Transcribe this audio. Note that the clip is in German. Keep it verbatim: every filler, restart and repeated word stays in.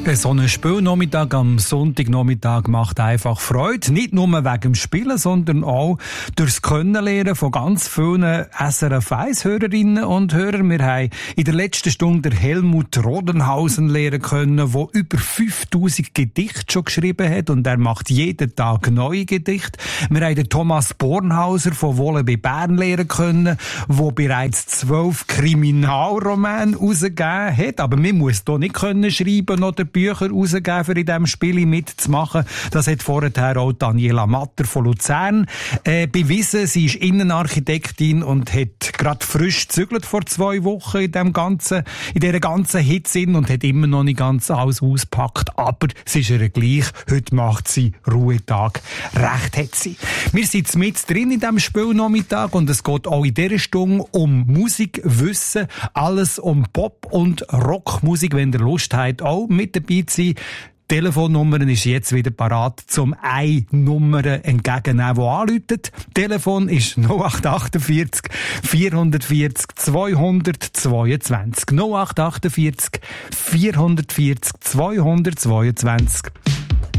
So ein Spielnachmittag am Sonntagnachmittag macht einfach Freude. Nicht nur wegen dem Spielen, sondern auch durchs Kennenlernen von ganz vielen S R F eins Hörerinnen und Hörern. Wir haben in der letzten Stunde Helmut Rodenhausen lernen können, der über fünftausend Gedichte schon geschrieben hat und er macht jeden Tag neue Gedichte. Wir haben den Thomas Bornhauser von Wolle bei Bern lernen können, der bereits zwölf Kriminalromane rausgegeben hat. Aber man muss hier nicht können schreiben oder Bücher rausgeben, für in diesem Spiel mitzumachen. Das hat vorher auch Daniela Matter von Luzern äh, bewiesen. Sie ist Innenarchitektin und hat gerade frisch gezügelt vor zwei Wochen in dem ganzen, in dieser ganzen Hitze und hat immer noch nicht ganz alles auspackt. Aber es ist ihr gleich. Heute macht sie Ruhetag. Recht hat sie. Wir sind mit drin in diesem Spielnachmittag und es geht auch in dieser Stunde um Musikwissen. Alles um Pop- und Rockmusik, wenn ihr Lust habt, auch mit dabei zu sein. Telefonnummer ist jetzt wieder parat zum eine Nummer entgegennehmen, die anläutet. Telefon ist null acht achtundvierzig vierhundertvierzig zweihundertzweiundzwanzig. null acht achtundvierzig vierhundertvierzig zweihundertzweiundzwanzig.